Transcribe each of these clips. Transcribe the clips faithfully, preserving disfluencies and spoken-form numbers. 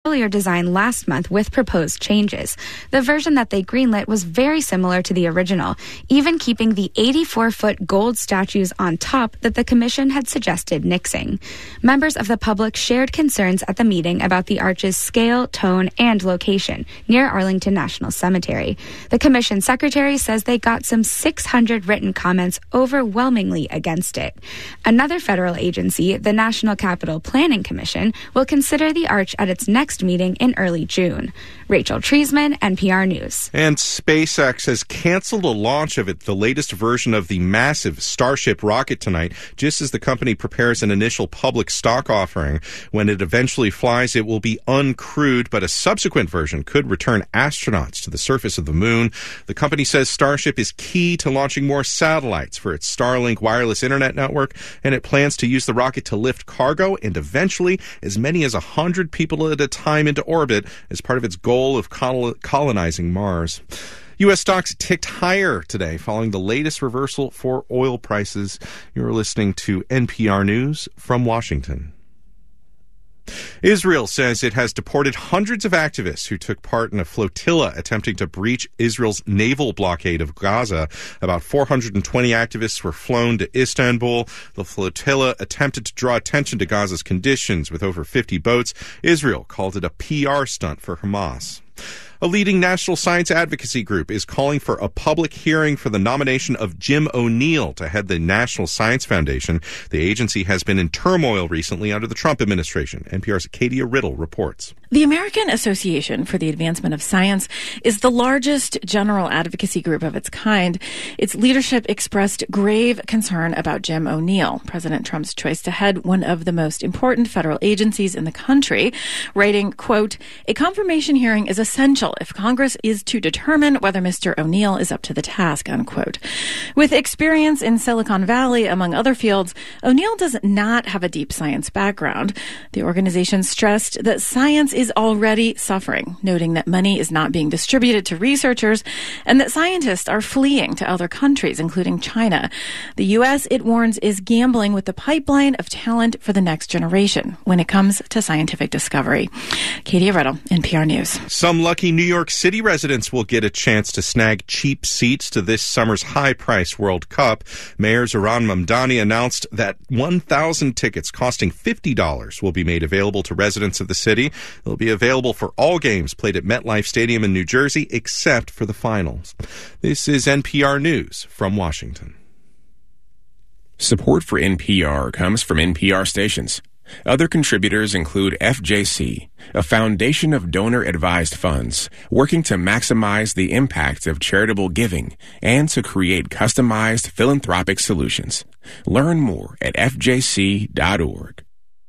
earlier design last month with proposed changes. The version that they greenlit was very similar to the original, even keeping the eighty-four foot gold statues on top that the commission had suggested nixing. Members of the public shared concerns at the meeting about the arch's scale, tone, and location near Arlington National Cemetery. The commission secretary says they got some six hundred written comments overwhelmingly against it. Another federal agency, the National Capital Planning Commission, will consider the arch at its next meeting in early June. Rachel Treisman, N P R News. And SpaceX has canceled a launch of it, the latest version of the massive Starship rocket tonight, just as the company prepares an initial public stock offering. When it eventually flies, it will be uncrewed, but a subsequent version could return astronauts to the surface of the moon. The company says Starship is key to launching more satellites for its Starlink wireless internet network, and it plans to use the rocket to lift cargo and eventually as many as one hundred people at a time into orbit as part of its goal of col- colonizing Mars. U S stocks ticked higher today following the latest reversal for oil prices. You're listening to N P R News from Washington. Israel says it has deported hundreds of activists who took part in a flotilla attempting to breach Israel's naval blockade of Gaza. About four hundred twenty activists were flown to Istanbul. The flotilla attempted to draw attention to Gaza's conditions with over fifty boats. Israel called it a P R stunt for Hamas. A leading national science advocacy group is calling for a public hearing for the nomination of Jim O'Neill to head the National Science Foundation. The agency has been in turmoil recently under the Trump administration. N P R's Katia Riddle reports. The American Association for the Advancement of Science is the largest general advocacy group of its kind. Its leadership expressed grave concern about Jim O'Neill, President Trump's choice to head one of the most important federal agencies in the country, writing, quote, "A confirmation hearing is essential if Congress is to determine whether Mister O'Neill is up to the task," unquote. With experience in Silicon Valley, among other fields, O'Neill does not have a deep science background. The organization stressed that science is already suffering, noting that money is not being distributed to researchers and that scientists are fleeing to other countries, including China. The U S, it warns, is gambling with the pipeline of talent for the next generation when it comes to scientific discovery. Katie Riddle, N P R News. Some lucky New York City residents will get a chance to snag cheap seats to this summer's high-priced World Cup. Mayor Zohran Mamdani announced that one thousand tickets costing fifty dollars will be made available to residents of the city. They'll be available for all games played at MetLife Stadium in New Jersey, except for the finals. This is N P R News from Washington. Support for N P R comes from N P R stations. Other contributors include F J C, a foundation of donor-advised funds working to maximize the impact of charitable giving and to create customized philanthropic solutions. Learn more at f j c dot org.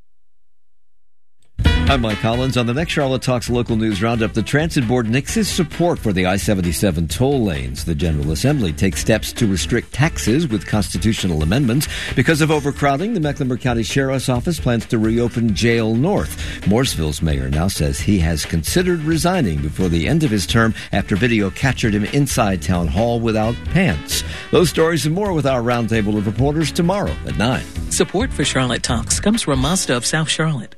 I'm Mike Collins. On the next Charlotte Talks Local News Roundup, the Transit Board nixes support for the I seventy-seven toll lanes. The General Assembly takes steps to restrict taxes with constitutional amendments. Because of overcrowding, the Mecklenburg County Sheriff's Office plans to reopen Jail North. Mooresville's mayor now says he has considered resigning before the end of his term after video captured him inside Town Hall without pants. Those stories and more with our roundtable of reporters tomorrow at nine. Support for Charlotte Talks comes from Mazda of South Charlotte.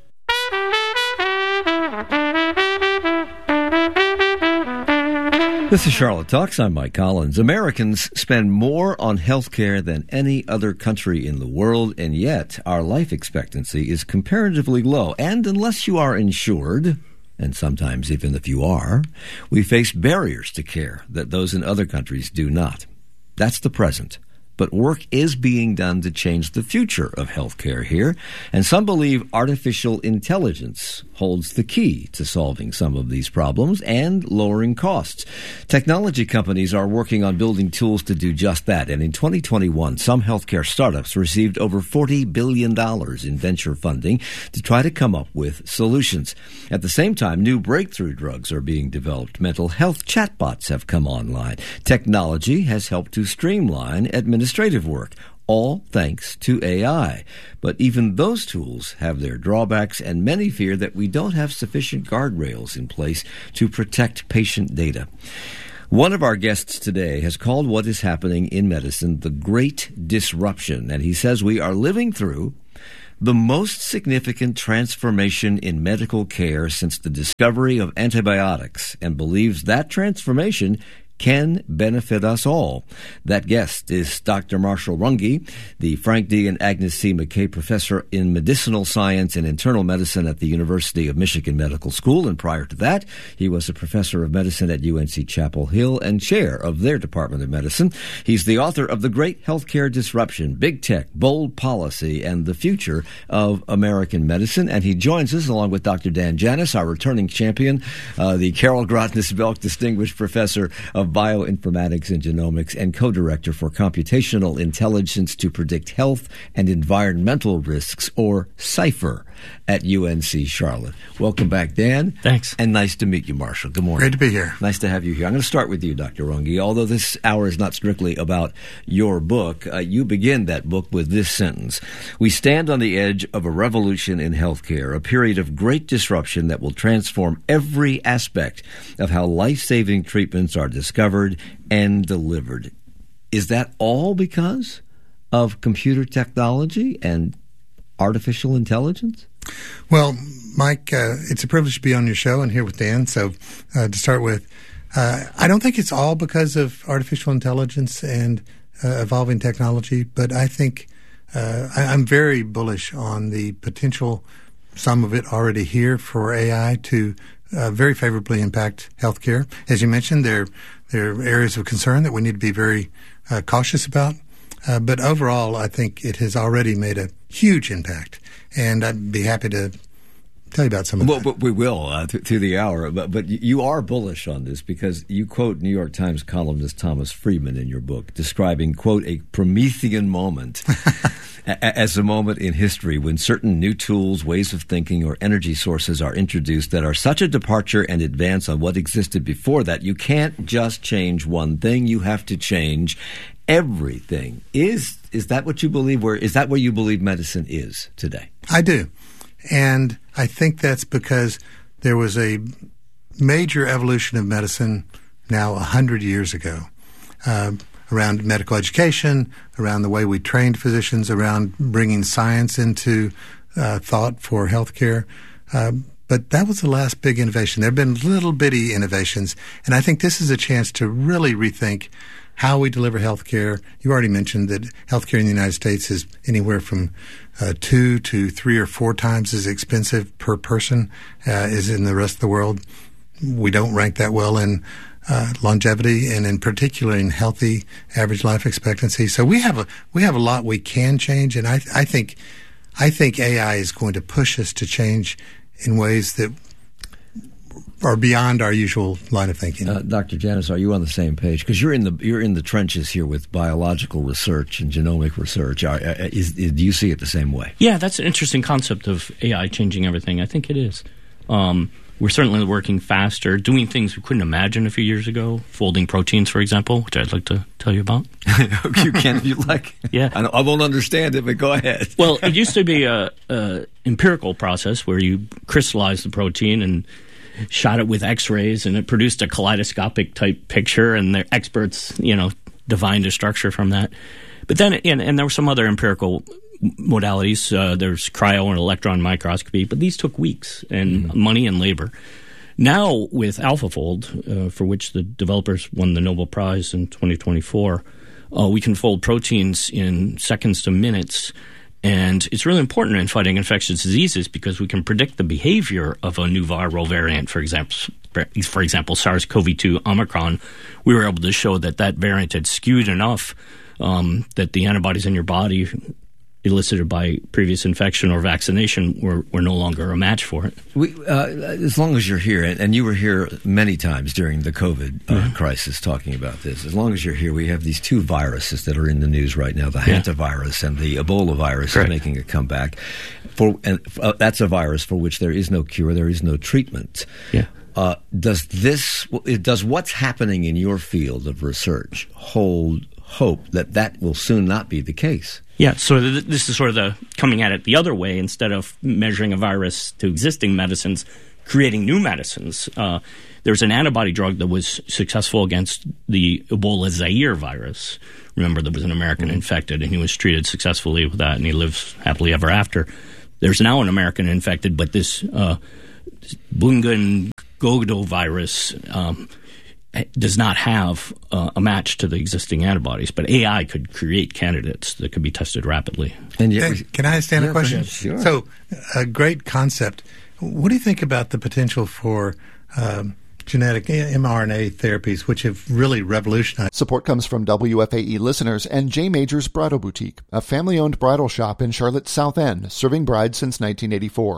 This is Charlotte Talks. I'm Mike Collins. Americans spend more on health care than any other country in the world, and yet our life expectancy is comparatively low. And unless you are insured, and sometimes even if you are, we face barriers to care that those in other countries do not. That's the present. But work is being done to change the future of healthcare here, and some believe artificial intelligence holds the key to solving some of these problems and lowering costs. Technology companies are working on building tools to do just that, and in twenty twenty-one, some healthcare startups received over forty billion dollars in venture funding to try to come up with solutions. At the same time, new breakthrough drugs are being developed. Mental health chatbots have come online. Technology has helped to streamline administration. Administrative work, all thanks to A I. But even those tools have their drawbacks, and many fear that we don't have sufficient guardrails in place to protect patient data. One of our guests today has called what is happening in medicine the Great Disruption, and he says we are living through the most significant transformation in medical care since the discovery of antibiotics, and believes that transformation can benefit us all. That guest is Doctor Marshall Runge, the Frank D. and Agnes C. McKay Professor in Medicinal Science and Internal Medicine at the University of Michigan Medical School, and prior to that, he was a professor of medicine at U N C Chapel Hill and chair of their Department of Medicine. He's the author of The Great Healthcare Disruption, Big Tech, Bold Policy, and the Future of American Medicine, and he joins us along with Doctor Dan Janis, our returning champion, uh, the Carol Grotnes-Belk Distinguished Professor of Bioinformatics and Genomics and co-director for Computational Intelligence to Predict Health and Environmental Risks, or CIPHER, at U N C Charlotte. Welcome back, Dan. Thanks. And nice to meet you, Marshall. Good morning. Great to be here. Nice to have you here. I'm going to start with you, Doctor Runge. Although this hour is not strictly about your book, uh, you begin that book with this sentence: "We stand on the edge of a revolution in healthcare, a period of great disruption that will transform every aspect of how life-saving treatments are discovered and delivered." Is that all because of computer technology and artificial intelligence? Well, Mike, uh, it's a privilege to be on your show and here with Dan. So uh, to start with, uh, I don't think it's all because of artificial intelligence and uh, evolving technology, but I think uh, I, I'm very bullish on the potential, some of it already here, for A I to uh, very favorably impact healthcare. As you mentioned, there, there are areas of concern that we need to be very uh, cautious about. Uh, but overall, I think it has already made a huge impact. And I'd be happy to tell you about some of well, that. But we will uh, th- through the hour. But, but you are bullish on this because you quote New York Times columnist Thomas Friedman in your book, describing, quote, a Promethean moment a- as a moment in history when certain new tools, ways of thinking, or energy sources are introduced that are such a departure and advance on what existed before that you can't just change one thing. You have to change everything. Is is that what you believe? Where is that where you believe medicine is today? I do. And I think that's because there was a major evolution of medicine now a hundred years ago, uh, around medical education, around the way we trained physicians, around bringing science into uh, thought for healthcare. Uh, but that was the last big innovation. There have been little bitty innovations, and I think this is a chance to really rethink how we deliver healthcare. You already mentioned that healthcare in the United States is anywhere from uh, two to three or four times as expensive per person uh, as in the rest of the world. We don't rank that well in uh, longevity, and in particular in healthy average life expectancy. So we have a we have a lot we can change, and I, I think I think A I is going to push us to change in ways that are beyond our usual line of thinking. Uh, Doctor Janis, are you on the same page? Because you're in the you're in the trenches here with biological research and genomic research. Are, uh, is, is, do you see it the same way? Yeah, that's an interesting concept of A I changing everything. I think it is. Um, we're certainly working faster, doing things we couldn't imagine a few years ago, folding proteins, for example, which I'd like to tell you about. You can if you like. Yeah. I, I won't understand it, but go ahead. Well, it used to be a, a empirical process where you crystallize the protein and shot it with X-rays, and it produced a kaleidoscopic type picture, and the experts, you know, divined a structure from that. But then, and, and there were some other empirical modalities. Uh, there's cryo and electron microscopy, but these took weeks and mm-hmm. money and labor. Now, with AlphaFold, uh, for which the developers won the Nobel Prize in twenty twenty-four, uh, we can fold proteins in seconds to minutes. And it's really important in fighting infectious diseases because we can predict the behavior of a new viral variant. For example, for example, SARS-C o V two Omicron, we were able to show that that variant had skewed enough um, that the antibodies in your body elicited by previous infection or vaccination were, were no longer a match for it. We, uh, as long as you're here, and, and you were here many times during the COVID uh, mm-hmm. crisis talking about this, as long as you're here, we have these two viruses that are in the news right now, the yeah. hantavirus and the Ebola virus Correct. Is making a comeback. For and uh, that's a virus for which there is no cure, there is no treatment. Yeah. Uh, does this, does what's happening in your field of research hold hope that that will soon not be the case? Yeah, so th- this is sort of the coming at it the other way. Instead of measuring a virus to existing medicines, creating new medicines. Uh, there's an antibody drug that was successful against the Ebola Zaire virus. Remember, there was an American mm-hmm. infected, and he was treated successfully with that, and he lives happily ever after. There's now an American infected, but this uh, Bungan-Godo virus um, does not have uh, a match to the existing antibodies. But A I could create candidates that could be tested rapidly. And yet we, Can I stand yeah, a question? Sure. So, a great concept. What do you think about the potential for um, genetic mRNA therapies, which have really revolutionized? Support comes from W F A E listeners and J. Major's Bridal Boutique, a family-owned bridal shop in Charlotte's South End, serving brides since nineteen eighty-four.